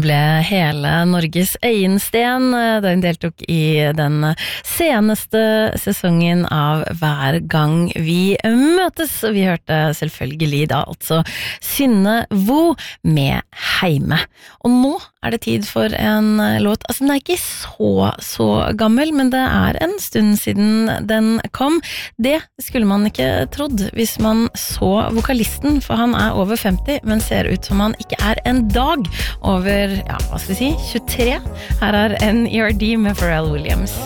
ble hele Norges øyensten da hun deltok i den seneste sesongen av Hver gang vi møtes. Og vi hørte selvfølgelig da altså Synne Vo med Heime. Og nå det tid for en låt, altså den ikke så gammel, men det en stund siden den kom. Det skulle man ikke trodd hvis man så vokalisten, for han over 50, men ser ut som han ikke en dag over, ja, hva skal vi si, 23. Her NERD med Pharrell Williams.